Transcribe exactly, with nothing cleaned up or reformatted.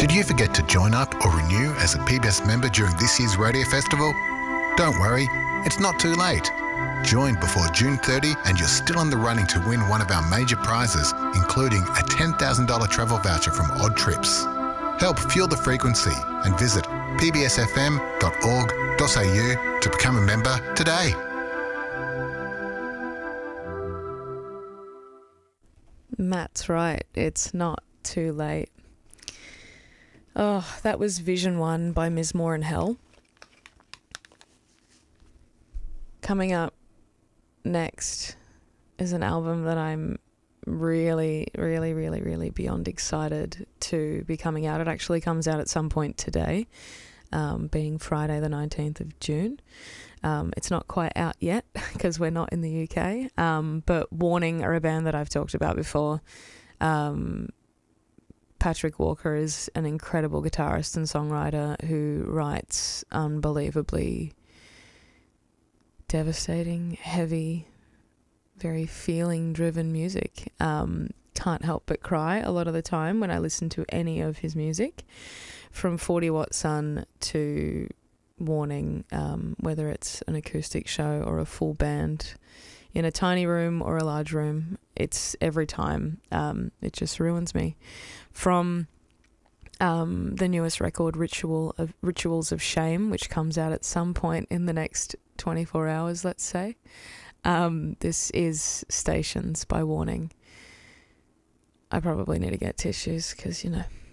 Did you forget to join up or renew as a P B S member during this year's Radio Festival? Don't worry, it's not too late. Join before June thirtieth and you're still in the running to win one of our major prizes, including a ten thousand dollars travel voucher from Odd Trips. Help fuel the frequency and visit p b s f m dot org dot a u to become a member today. Matt's right, it's not too late. Oh, that was Vision One by Miz Moore and Hell. Coming up next is an album that I'm really, really, really, really beyond excited to be coming out. It actually comes out at some point today, um, being Friday the nineteenth of June. Um, it's not quite out yet because we're not in the U K, um, but Warning are a band that I've talked about before. Um, Patrick Walker is an incredible guitarist and songwriter who writes unbelievably devastating, heavy, very feeling-driven music. Um, can't help but cry a lot of the time when I listen to any of his music, from forty watt Sun to Warning, um, whether it's an acoustic show or a full band in a tiny room or a large room. It's every time. Um, it just ruins me. From um, the newest record, Ritual of Rituals of Shame, which comes out at some point in the next twenty-four hours, let's say. Um, this is Stations by Warning. I probably need to get tissues because, you know,